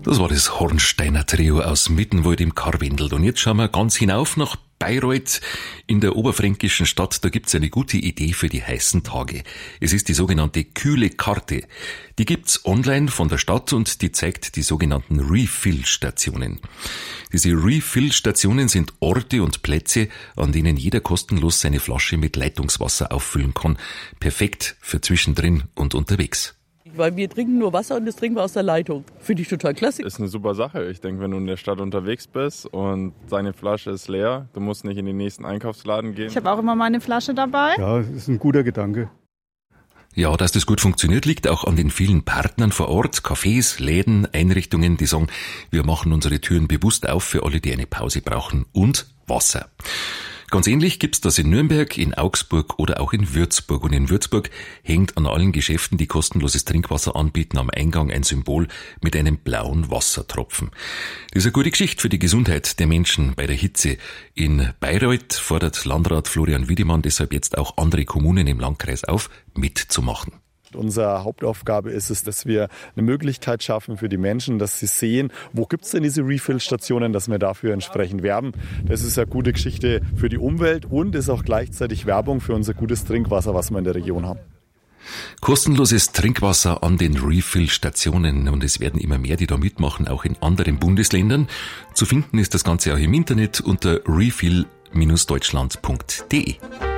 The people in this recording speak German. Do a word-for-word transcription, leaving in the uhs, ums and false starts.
Das war das Hornsteiner Trio aus Mittenwald im Karwendel. Und jetzt schauen wir ganz hinauf nach Bayreuth in der oberfränkischen Stadt. Da gibt's eine gute Idee für die heißen Tage. Es ist die sogenannte kühle Karte. Die gibt's online von der Stadt und die zeigt die sogenannten Refill-Stationen. Diese Refill-Stationen sind Orte und Plätze, an denen jeder kostenlos seine Flasche mit Leitungswasser auffüllen kann. Perfekt für zwischendrin und unterwegs. Weil wir trinken nur Wasser und das trinken wir aus der Leitung. Finde ich total klasse. Ist eine super Sache. Ich denke, wenn du in der Stadt unterwegs bist und deine Flasche ist leer, du musst nicht in den nächsten Einkaufsladen gehen. Ich habe auch immer meine Flasche dabei. Ja, das ist ein guter Gedanke. Ja, dass das gut funktioniert, liegt auch an den vielen Partnern vor Ort, Cafés, Läden, Einrichtungen, die sagen, wir machen unsere Türen bewusst auf für alle, die eine Pause brauchen, und Wasser. Ganz ähnlich gibt's das in Nürnberg, in Augsburg oder auch in Würzburg. Und in Würzburg hängt an allen Geschäften, die kostenloses Trinkwasser anbieten, am Eingang ein Symbol mit einem blauen Wassertropfen. Das ist eine gute Geschichte für die Gesundheit der Menschen bei der Hitze. In Bayreuth fordert Landrat Florian Wiedemann deshalb jetzt auch andere Kommunen im Landkreis auf, mitzumachen. Unsere Hauptaufgabe ist es, dass wir eine Möglichkeit schaffen für die Menschen, dass sie sehen, wo gibt es denn diese Refill-Stationen, dass wir dafür entsprechend werben. Das ist eine gute Geschichte für die Umwelt und ist auch gleichzeitig Werbung für unser gutes Trinkwasser, was wir in der Region haben. Kostenloses Trinkwasser an den Refill-Stationen, und es werden immer mehr, die da mitmachen, auch in anderen Bundesländern. Zu finden ist das Ganze auch im Internet unter refill Bindestrich deutschland punkt de.